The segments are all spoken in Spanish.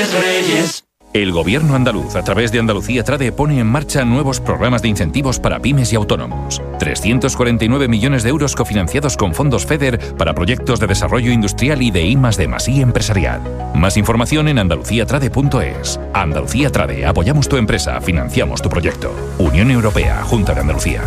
Reyes. El Gobierno andaluz, a través de Andalucía Trade, pone en marcha nuevos programas de incentivos para pymes y autónomos. 349 millones de euros cofinanciados con fondos FEDER para proyectos de desarrollo industrial y de I+D+I empresarial. Más información en andaluciatrade.es. Andalucía Trade, apoyamos tu empresa, financiamos tu proyecto. Unión Europea, Junta de Andalucía.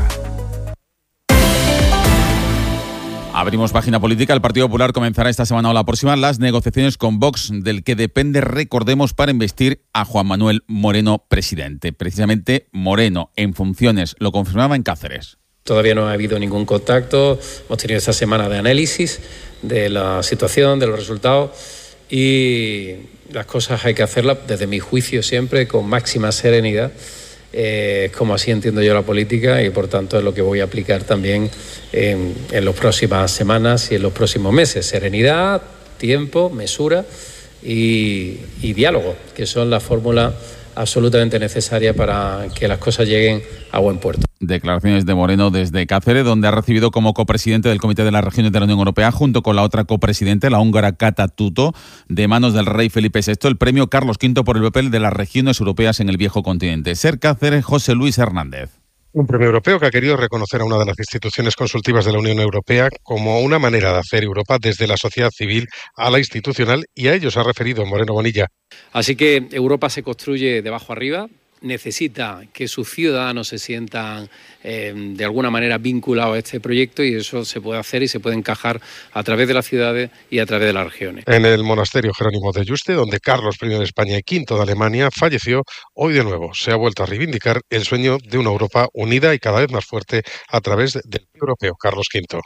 Abrimos página política. El Partido Popular comenzará esta semana o la próxima las negociaciones con Vox, del que depende, recordemos, para investir a Juan Manuel Moreno presidente. Precisamente Moreno, en funciones, lo confirmaba en Cáceres. Todavía no ha habido ningún contacto. Hemos tenido esta semana de análisis de la situación, de los resultados, y las cosas hay que hacerlas, desde mi juicio, siempre con máxima serenidad. Como así entiendo yo la política, y por tanto es lo que voy a aplicar también en las próximas semanas y en los próximos meses. Serenidad, tiempo, mesura y diálogo, que son la fórmula absolutamente necesaria para que las cosas lleguen a buen puerto. Declaraciones de Moreno desde Cáceres, donde ha recibido como copresidente del Comité de las Regiones de la Unión Europea, junto con la otra copresidente, la húngara Kata Tutto, de manos del rey Felipe VI, el premio Carlos V por el papel de las regiones europeas en el viejo continente. Ser Cáceres, José Luis Hernández. Un premio europeo que ha querido reconocer a una de las instituciones consultivas de la Unión Europea como una manera de hacer Europa desde la sociedad civil a la institucional, y a ello se ha referido Moreno Bonilla. Así que Europa se construye de abajo arriba. Necesita que sus ciudadanos se sientan de alguna manera vinculados a este proyecto, y eso se puede hacer y se puede encajar a través de las ciudades y a través de las regiones. En el monasterio Jerónimo de Yuste, donde Carlos I de España y V de Alemania falleció, hoy de nuevo se ha vuelto a reivindicar el sueño de una Europa unida y cada vez más fuerte a través del europeo Carlos V.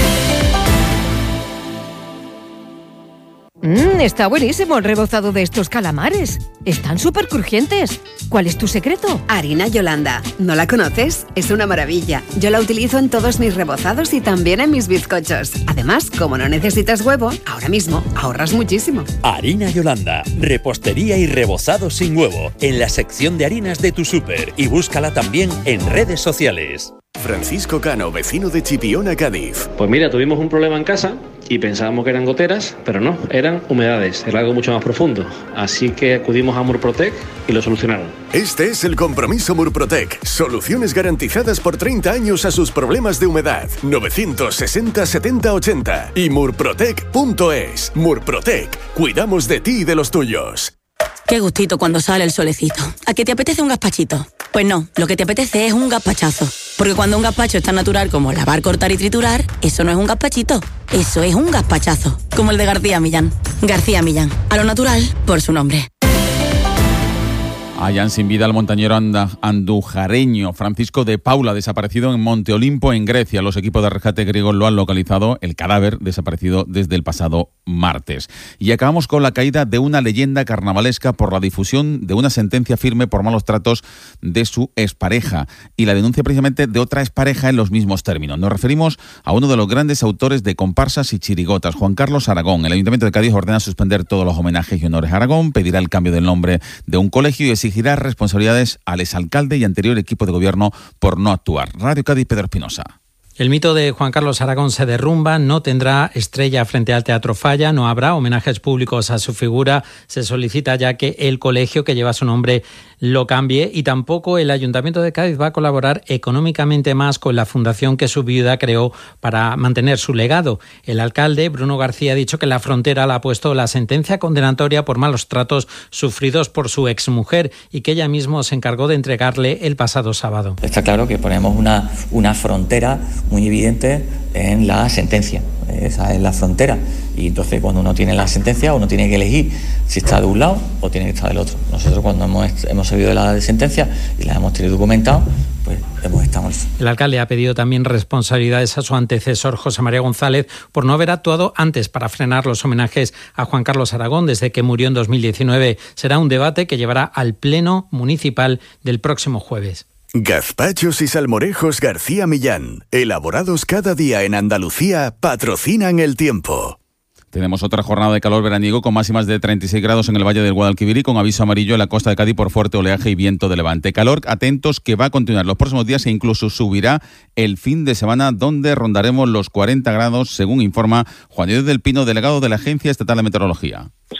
Está buenísimo el rebozado de estos calamares. Están súper crujientes. ¿Cuál es tu secreto? Harina Yolanda. ¿No la conoces? Es una maravilla. Yo la utilizo en todos mis rebozados y también en mis bizcochos. Además, como no necesitas huevo, ahora mismo ahorras muchísimo. Harina Yolanda. Repostería y rebozado sin huevo. En la sección de harinas de tu súper. Y búscala también en redes sociales. Francisco Cano, vecino de Chipiona, Cádiz. Pues mira, tuvimos un problema en casa y pensábamos que eran goteras, pero no, eran humedades, era algo mucho más profundo. Así que acudimos a Murprotec y lo solucionaron. Este es el compromiso Murprotec. Soluciones garantizadas por 30 años a sus problemas de humedad. 960 70 80 y murprotec.es. Murprotec. Cuidamos de ti y de los tuyos. Qué gustito cuando sale el solecito. ¿A qué te apetece un gazpachito? Pues no, lo que te apetece es un gazpachazo. Porque cuando un gazpacho es tan natural como lavar, cortar y triturar, eso no es un gazpachito, eso es un gazpachazo. Como el de García Millán. García Millán, a lo natural por su nombre. Hallan sin vida al montañero andujareño Francisco de Paula, desaparecido en Monte Olimpo, en Grecia. Los equipos de rescate griegos lo han localizado, el cadáver desaparecido desde el pasado martes. Y acabamos con la caída de una leyenda carnavalesca por la difusión de una sentencia firme por malos tratos de su expareja y la denuncia precisamente de otra expareja en los mismos términos. Nos referimos a uno de los grandes autores de comparsas y chirigotas, Juan Carlos Aragón. El Ayuntamiento de Cádiz ordena suspender todos los homenajes y honores a Aragón, pedirá el cambio del nombre de un colegio y exigirá responsabilidades al exalcalde y anterior equipo de gobierno por no actuar. Radio Cádiz, Pedro Espinosa. El mito de Juan Carlos Aragón se derrumba, no tendrá estrella frente al Teatro Falla, no habrá homenajes públicos a su figura, se solicita ya que el colegio que lleva su nombre lo cambie, y tampoco el Ayuntamiento de Cádiz va a colaborar económicamente más con la fundación que su viuda creó para mantener su legado. El alcalde, Bruno García, ha dicho que la Frontera le ha puesto la sentencia condenatoria por malos tratos sufridos por su exmujer y que ella misma se encargó de entregarle el pasado sábado. Está claro que ponemos una frontera muy evidente en la sentencia. Esa es la frontera, y entonces cuando uno tiene la sentencia uno tiene que elegir si está de un lado o tiene que estar del otro. Nosotros cuando hemos sabido de la sentencia y la hemos tenido documentado, pues hemos estado. El alcalde ha pedido también responsabilidades a su antecesor José María González por no haber actuado antes para frenar los homenajes a Juan Carlos Aragón desde que murió en 2019. Será un debate que llevará al Pleno Municipal del próximo jueves. Gazpachos y salmorejos García Millán, elaborados cada día en Andalucía, patrocinan el tiempo. Tenemos otra jornada de calor veraniego con máximas de 36 grados en el Valle del Guadalquivir y con aviso amarillo en la costa de Cádiz por fuerte oleaje y viento de levante. Calor, atentos, que va a continuar los próximos días e incluso subirá el fin de semana, donde rondaremos los 40 grados, según informa Juan Diego del Pino, delegado de la Agencia Estatal de Meteorología. Si los pocos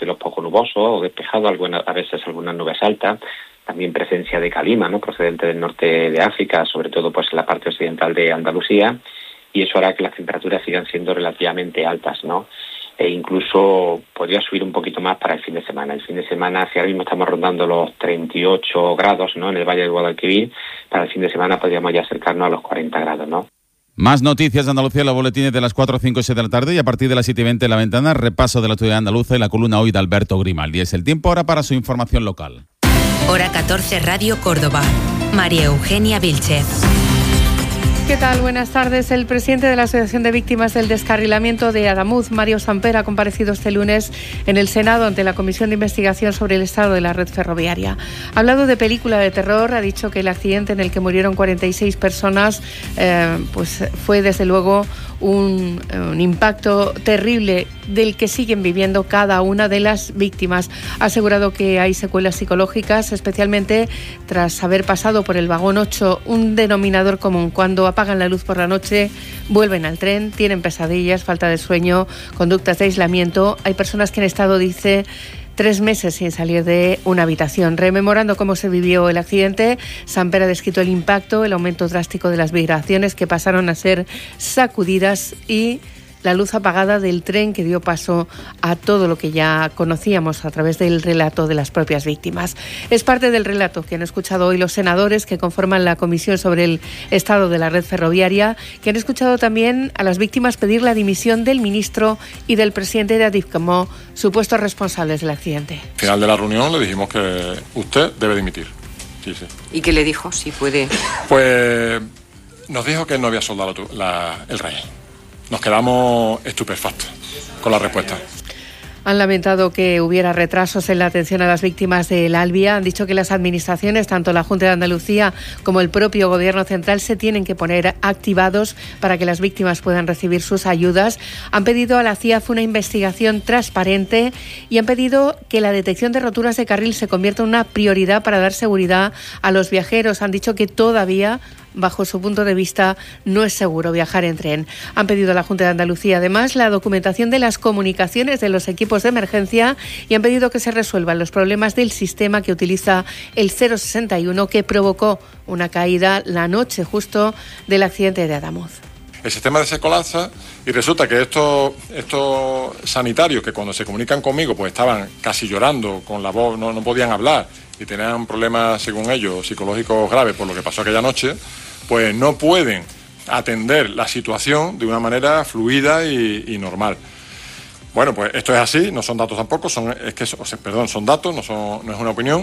nuboso o despejado, a veces algunas nubes altas. También presencia de calima, ¿no?, procedente del norte de África, sobre todo pues en la parte occidental de Andalucía, y eso hará que las temperaturas sigan siendo relativamente altas, ¿no? E incluso podría subir un poquito más para el fin de semana. El fin de semana, si ahora mismo estamos rondando los 38 grados, ¿no?, en el Valle del Guadalquivir, para el fin de semana podríamos ya acercarnos a los 40 grados, ¿no? Más noticias de Andalucía, los boletines de las 4, 5 y 6 de la tarde, y a partir de las 7:20 en La Ventana, repaso de la actualidad andaluza y la columna hoy de Alberto Grimaldi. Es el tiempo ahora para su información local. Hora 14, Radio Córdoba. María Eugenia Vilchez. ¿Qué tal? Buenas tardes. El presidente de la Asociación de Víctimas del Descarrilamiento de Adamuz, Mario Samper, ha comparecido este lunes en el Senado ante la Comisión de Investigación sobre el estado de la red ferroviaria. Ha hablado de película de terror, ha dicho que el accidente en el que murieron 46 personas pues fue desde luego un impacto terrible del que siguen viviendo cada una de las víctimas. Ha asegurado que hay secuelas psicológicas, especialmente tras haber pasado por el vagón 8, un denominador común. Cuando apagan la luz por la noche, vuelven al tren, tienen pesadillas, falta de sueño, conductas de aislamiento. Hay personas que han estado, dice, 3 meses sin salir de una habitación. Rememorando cómo se vivió el accidente, Samper ha descrito el impacto, el aumento drástico de las vibraciones que pasaron a ser sacudidas y la luz apagada del tren que dio paso a todo lo que ya conocíamos a través del relato de las propias víctimas. Es parte del relato que han escuchado hoy los senadores que conforman la Comisión sobre el Estado de la Red Ferroviaria, que han escuchado también a las víctimas pedir la dimisión del ministro y del presidente de Adif como supuestos responsables del accidente. Al final de la reunión le dijimos que usted debe dimitir. Sí. ¿Y qué le dijo? Si puede. Pues nos dijo que no había soldado el rey. Nos quedamos estupefactos con la respuesta. Han lamentado que hubiera retrasos en la atención a las víctimas del Albia. Han dicho que las administraciones, tanto la Junta de Andalucía como el propio Gobierno central, se tienen que poner activados para que las víctimas puedan recibir sus ayudas. Han pedido a la CIAF una investigación transparente y han pedido que la detección de roturas de carril se convierta en una prioridad para dar seguridad a los viajeros. Han dicho que todavía, bajo su punto de vista, no es seguro viajar en tren. Han pedido a la Junta de Andalucía, además, la documentación de las comunicaciones de los equipos de emergencia y han pedido que se resuelvan los problemas del sistema que utiliza el 061, que provocó una caída la noche justo del accidente de Adamuz. El sistema se colapsa y resulta que estos sanitarios que cuando se comunican conmigo pues estaban casi llorando con la voz, no podían hablar y tenían problemas, según ellos, psicológicos graves por lo que pasó aquella noche, pues no pueden atender la situación de una manera fluida y normal. Bueno, pues esto es así, no son datos tampoco, son datos, no es una opinión.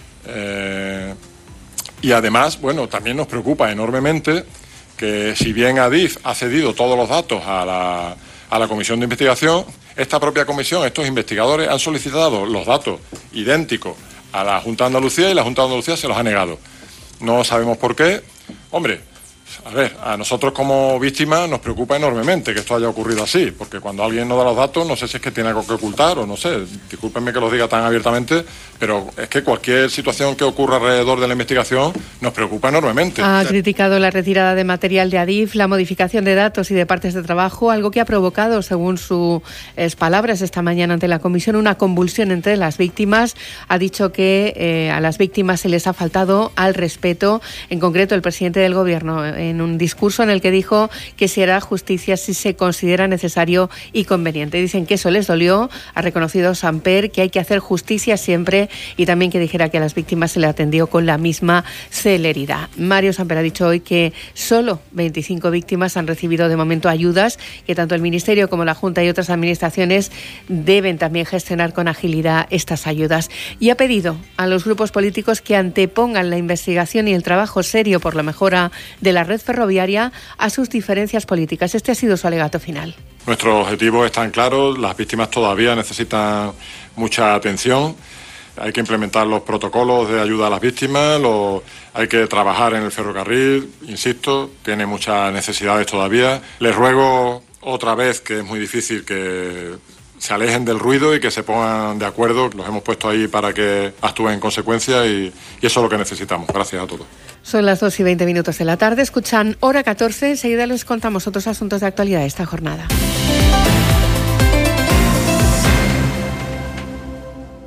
Y además, bueno, también nos preocupa enormemente que si bien Adif ha cedido todos los datos a la comisión de investigación, esta propia comisión, estos investigadores han solicitado los datos idénticos a la Junta de Andalucía y la Junta de Andalucía se los ha negado. No sabemos por qué. Hombre, a ver, a nosotros como víctimas nos preocupa enormemente que esto haya ocurrido así, porque cuando alguien no da los datos, no sé si es que tiene algo que ocultar o no sé, discúlpenme que los diga tan abiertamente, pero es que cualquier situación que ocurra alrededor de la investigación nos preocupa enormemente. Ha criticado la retirada de material de Adif, la modificación de datos y de partes de trabajo, algo que ha provocado, según sus palabras esta mañana ante la comisión, una convulsión entre las víctimas. Ha dicho que a las víctimas se les ha faltado al respeto, en concreto el presidente del Gobierno, en un discurso en el que dijo que se hará justicia si se considera necesario y conveniente. Dicen que eso les dolió. Ha reconocido Samper que hay que hacer justicia siempre y también que dijera que a las víctimas se le atendió con la misma celeridad. Mario Samper ha dicho hoy que solo 25 víctimas han recibido de momento ayudas, que tanto el Ministerio como la Junta y otras administraciones deben también gestionar con agilidad estas ayudas. Y ha pedido a los grupos políticos que antepongan la investigación y el trabajo serio por la mejora de la red ferroviaria a sus diferencias políticas. Este ha sido su alegato final. Nuestros objetivos están claros, las víctimas todavía necesitan mucha atención, hay que implementar los protocolos de ayuda a las víctimas, hay que trabajar en el ferrocarril, insisto, tiene muchas necesidades todavía. Les ruego otra vez, que es muy difícil, que se alejen del ruido y que se pongan de acuerdo. Los hemos puesto ahí para que actúen en consecuencia y eso es lo que necesitamos. Gracias a todos. Son las 2:20 de la tarde. Escuchan Hora 14. Enseguida les contamos otros asuntos de actualidad de esta jornada.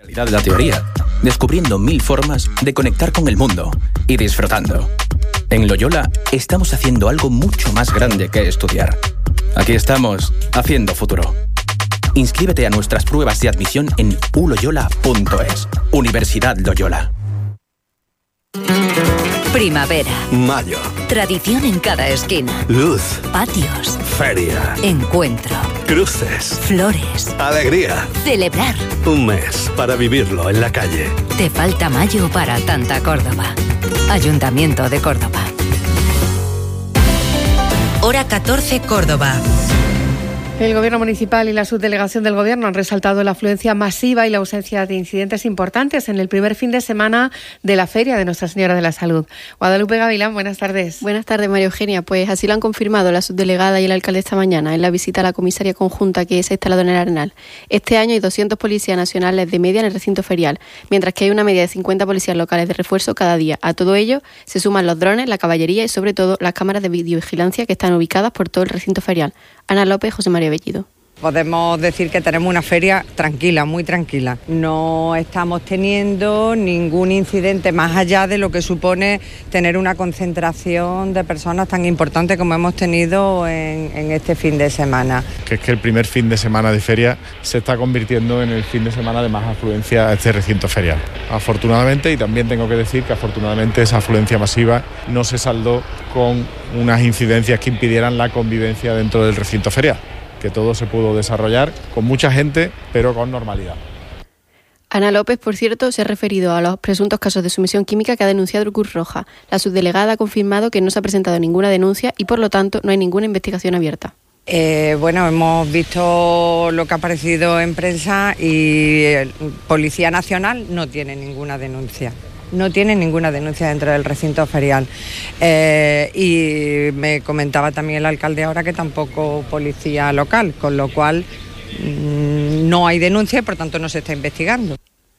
De la teoría, descubriendo 1000 formas de conectar con el mundo y disfrutando. En Loyola estamos haciendo algo mucho más grande que estudiar. Aquí estamos, haciendo futuro. Inscríbete a nuestras pruebas de admisión en uloyola.es. Universidad Loyola. Primavera. Mayo. Tradición en cada esquina. Luz. Patios. Feria. Encuentro. Cruces. Flores. Alegría. Celebrar. Un mes para vivirlo en la calle. Te falta mayo para tanta Córdoba. Ayuntamiento de Córdoba. Hora 14, Córdoba. El Gobierno municipal y la subdelegación del Gobierno han resaltado la afluencia masiva y la ausencia de incidentes importantes en el primer fin de semana de la Feria de Nuestra Señora de la Salud. Guadalupe Gavilán, buenas tardes. Buenas tardes, María Eugenia. Pues así lo han confirmado la subdelegada y el alcalde esta mañana en la visita a la comisaría conjunta que se ha instalado en el Arenal. Este año hay 200 policías nacionales de media en el recinto ferial, mientras que hay una media de 50 policías locales de refuerzo cada día. A todo ello se suman los drones, la caballería y sobre todo las cámaras de videovigilancia que están ubicadas por todo el recinto ferial. Ana López, José María Bellido. Podemos decir que tenemos una feria tranquila, muy tranquila. No estamos teniendo ningún incidente más allá de lo que supone tener una concentración de personas tan importante como hemos tenido en este fin de semana. Que es que el primer fin de semana de feria se está convirtiendo en el fin de semana de más afluencia a este recinto ferial. Afortunadamente, y también tengo que decir que afortunadamente esa afluencia masiva no se saldó con unas incidencias que impidieran la convivencia dentro del recinto ferial, que todo se pudo desarrollar con mucha gente, pero con normalidad. Ana López, por cierto, se ha referido a los presuntos casos de sumisión química que ha denunciado el Cruz Roja. La subdelegada ha confirmado que no se ha presentado ninguna denuncia y, por lo tanto, no hay ninguna investigación abierta. Bueno, hemos visto lo que ha aparecido en prensa y el Policía Nacional no tiene ninguna denuncia. No tiene ninguna denuncia dentro del recinto ferial. Y me comentaba también el alcalde ahora que tampoco policía local, con lo cual no hay denuncia y por tanto no se está investigando.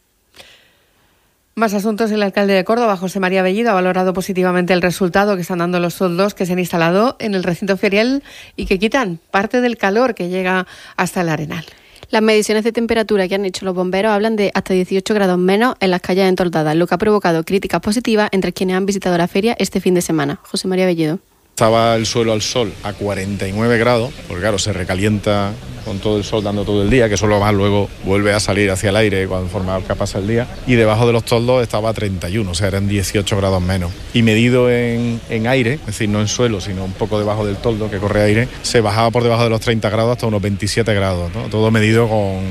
Más asuntos. El alcalde de Córdoba, José María Bellido, ha valorado positivamente el resultado que están dando los toldos que se han instalado en el recinto ferial y que quitan parte del calor que llega hasta el Arenal. Las mediciones de temperatura que han hecho los bomberos hablan de hasta 18 grados menos en las calles entoldadas, lo que ha provocado críticas positivas entre quienes han visitado la feria este fin de semana. José María Bellido. Estaba el suelo al sol a 49 grados, porque claro, se recalienta con todo el sol dando todo el día, que eso más luego vuelve a salir hacia el aire conforme pasa el día, y debajo de los toldos estaba a 31, o sea, eran 18 grados menos. Y medido en aire, es decir, no en suelo, sino un poco debajo del toldo que corre aire, se bajaba por debajo de los 30 grados hasta unos 27 grados, ¿no? Todo medido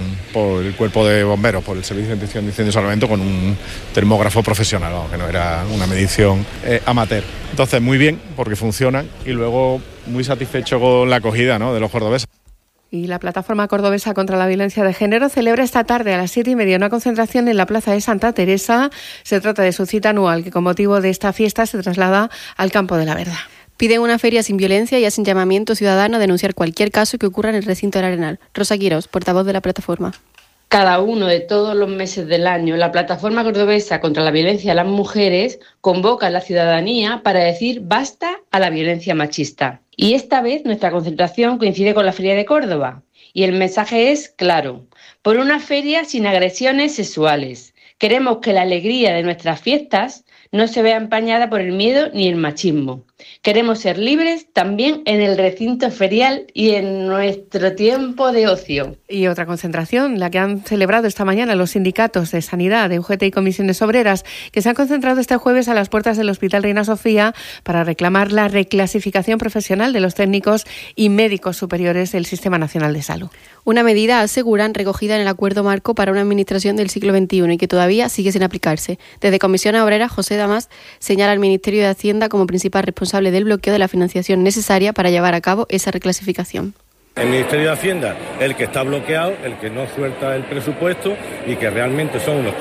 por el cuerpo de bomberos, por el Servicio de Extinción de Incendios y Salvamento, con un termógrafo profesional, ¿no? Que no era una medición amateur. Entonces, muy bien, porque funcionan, y luego muy satisfecho con la acogida, ¿no?, de los cordobeses. Y la Plataforma Cordobesa contra la Violencia de Género celebra esta tarde a las 7:30 una concentración en la Plaza de Santa Teresa. Se trata de su cita anual, que con motivo de esta fiesta se traslada al Campo de la Verdad. Piden una feria sin violencia y hacen llamamiento ciudadano a denunciar cualquier caso que ocurra en el recinto del Arenal. Rosa Quirós, portavoz de la plataforma. Cada uno de todos los meses del año, la Plataforma Cordobesa contra la Violencia a las Mujeres convoca a la ciudadanía para decir basta a la violencia machista. Y esta vez nuestra concentración coincide con la Feria de Córdoba. Y el mensaje es claro: por una feria sin agresiones sexuales. Queremos que la alegría de nuestras fiestas no se vea empañada por el miedo ni el machismo. Queremos ser libres también en el recinto ferial y en nuestro tiempo de ocio. Y otra concentración, la que han celebrado esta mañana los sindicatos de Sanidad, de UGT y Comisiones Obreras, que se han concentrado este jueves a las puertas del Hospital Reina Sofía para reclamar la reclasificación profesional de los técnicos y médicos superiores del Sistema Nacional de Salud. Una medida, aseguran, recogida en el Acuerdo Marco para una administración del siglo XXI y que todavía sigue sin aplicarse. Desde Comisiones Obreras, José Damas señala al Ministerio de Hacienda como principal responsable del bloqueo de la financiación necesaria para llevar a cabo esa reclasificación. El Ministerio de Hacienda es el que está bloqueado, el que no suelta el presupuesto y que realmente son unos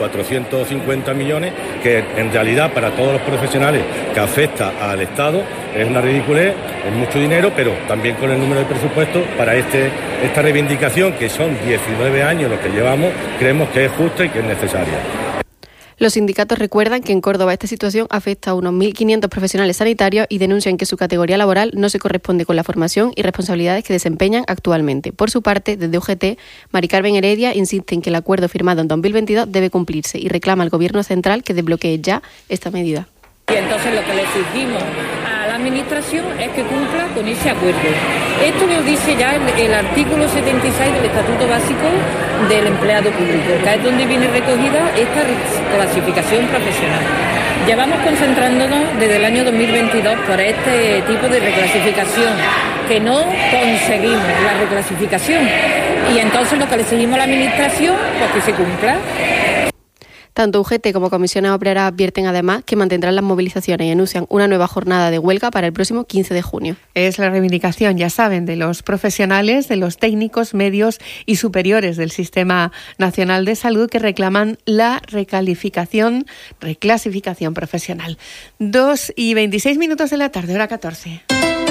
450 millones que en realidad para todos los profesionales que afecta al Estado es una ridiculez, es mucho dinero, pero también con el número de presupuesto para esta reivindicación, que son 19 años los que llevamos, creemos que es justa y que es necesaria. Los sindicatos recuerdan que en Córdoba esta situación afecta a unos 1.500 profesionales sanitarios y denuncian que su categoría laboral no se corresponde con la formación y responsabilidades que desempeñan actualmente. Por su parte, desde UGT, Mari Carmen Heredia insiste en que el acuerdo firmado en 2022 debe cumplirse y reclama al Gobierno central que desbloquee ya esta medida. Y entonces lo que le exigimos a la Administración es que cumpla con ese acuerdo. Esto lo dice ya el artículo 76 del Estatuto Básico del Empleado Público, que es donde viene recogida esta clasificación profesional. Llevamos concentrándonos desde el año 2022 por este tipo de reclasificación, que no conseguimos la reclasificación. Y entonces lo que le exigimos a la Administración, pues que se cumpla. Tanto UGT como comisiones obreras advierten además que mantendrán las movilizaciones y anuncian una nueva jornada de huelga para el próximo 15 de junio. Es la reivindicación, ya saben, de los profesionales, de los técnicos, medios y superiores del Sistema Nacional de Salud que reclaman la reclasificación profesional. 2:26 de la tarde, hora 14.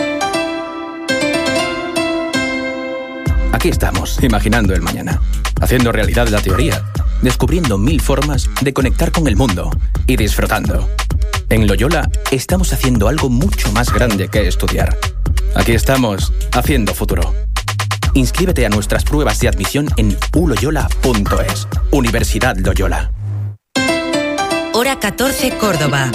Aquí estamos, imaginando el mañana, haciendo realidad la teoría, descubriendo 1000 formas de conectar con el mundo y disfrutando. En Loyola estamos haciendo algo mucho más grande que estudiar. Aquí estamos, haciendo futuro. Inscríbete a nuestras pruebas de admisión en uloyola.es. Universidad Loyola. Hora 14, Córdoba.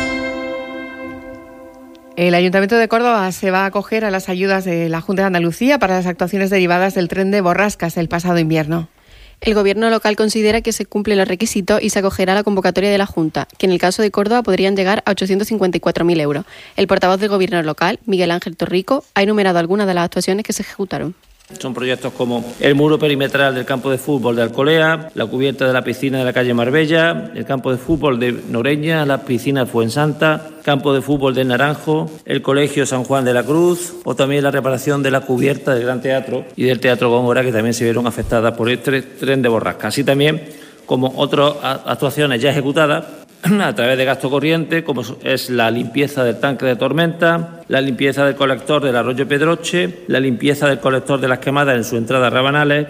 El Ayuntamiento de Córdoba se va a acoger a las ayudas de la Junta de Andalucía para las actuaciones derivadas del tren de Borrascas del pasado invierno. El Gobierno local considera que se cumplen los requisitos y se acogerá a la convocatoria de la Junta, que en el caso de Córdoba podrían llegar a 854.000 euros. El portavoz del Gobierno local, Miguel Ángel Torrico, ha enumerado algunas de las actuaciones que se ejecutaron. Son proyectos como el muro perimetral del campo de fútbol de Alcolea, la cubierta de la piscina de la calle Marbella, el campo de fútbol de Noreña, la piscina de Fuensanta, campo de fútbol de Naranjo, el colegio San Juan de la Cruz o también la reparación de la cubierta del Gran Teatro y del Teatro Góngora, que también se vieron afectadas por este tren de borrasca. Así también como otras actuaciones ya ejecutadas a través de gasto corriente, como es la limpieza del tanque de tormenta, la limpieza del colector del arroyo Pedroche, la limpieza del colector de las quemadas en su entrada a Rabanales.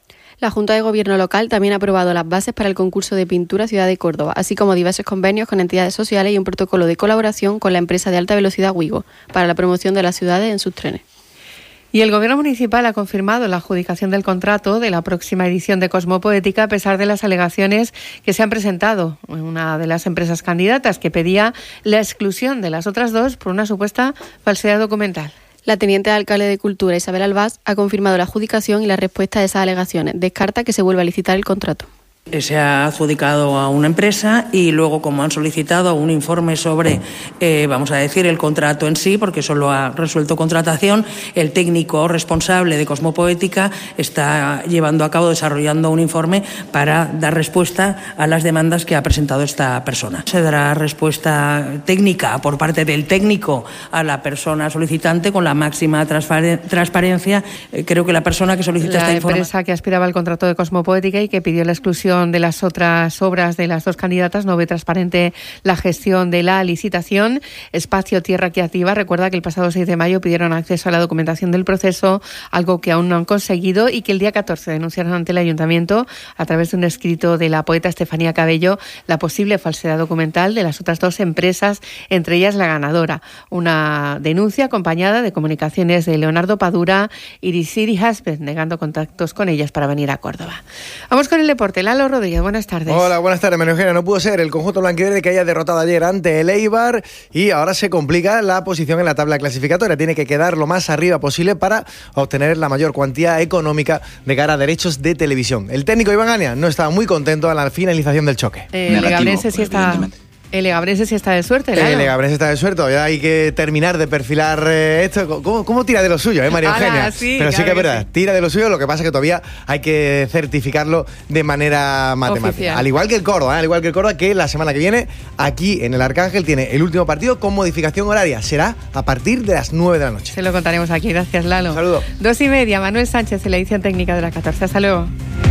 La Junta de Gobierno local también ha aprobado las bases para el concurso de pintura Ciudad de Córdoba, así como diversos convenios con entidades sociales y un protocolo de colaboración con la empresa de alta velocidad Wigo para la promoción de las ciudades en sus trenes. Y el Gobierno municipal ha confirmado la adjudicación del contrato de la próxima edición de Cosmopoética a pesar de las alegaciones que se han presentado. Una de las empresas candidatas que pedía la exclusión de las otras dos por una supuesta falsedad documental. La teniente alcalde de Cultura, Isabel Albás, ha confirmado la adjudicación y la respuesta a esas alegaciones. Descarta que se vuelva a licitar el contrato. Se ha adjudicado a una empresa y luego, como han solicitado un informe sobre, vamos a decir, el contrato en sí, porque eso lo ha resuelto contratación, el técnico responsable de Cosmopoética está llevando a cabo, desarrollando un informe para dar respuesta a las demandas que ha presentado esta persona. Se dará respuesta técnica por parte del técnico a la persona solicitante con la máxima transparencia. Creo que la persona que solicita esta información... La empresa que aspiraba al contrato de Cosmopoética y que pidió la exclusión de las otras obras de las dos candidatas no ve transparente la gestión de la licitación. Espacio Tierra Creativa recuerda que el pasado 6 de mayo pidieron acceso a la documentación del proceso, algo que aún no han conseguido, y que el día 14 denunciaron ante el Ayuntamiento a través de un escrito de la poeta Estefanía Cabello la posible falsedad documental de las otras dos empresas, entre ellas la ganadora. Una denuncia acompañada de comunicaciones de Leonardo Padura y de Siri Hasbeth, negando contactos con ellas para venir a Córdoba. Vamos con el deporte. Lalo Rodríguez, buenas tardes. Hola, buenas tardes, María Eugenia. No pudo ser el conjunto blanquiverde que haya derrotado ayer ante el Eibar y ahora se complica la posición en la tabla clasificatoria. Tiene que quedar lo más arriba posible para obtener la mayor cuantía económica de cara a derechos de televisión. El técnico Iván Ania no estaba muy contento a la finalización del choque. El Leganés sí está... El Leganés sí está de suerte, ¿no? El Leganés está de suerte. Ya hay que terminar de perfilar esto. ¿Cómo tira de lo suyo, María Eugenia? Sí, pero sí que es verdad, tira de lo suyo. Lo que pasa es que todavía hay que certificarlo de manera matemática. Oficial. Al igual que el Córdoba, que la semana que viene aquí en el Arcángel tiene el último partido con modificación horaria. Será a partir de las 9 de la noche. Se lo contaremos aquí. Gracias, Lalo. Un saludo. 2:30, Manuel Sánchez en la edición técnica de la 14. Hasta luego.